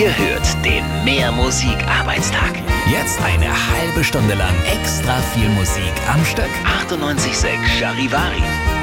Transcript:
Ihr hört den Mehr Musik Arbeitstag. Jetzt eine halbe Stunde lang extra viel Musik am Stück. 98,6 Charivari.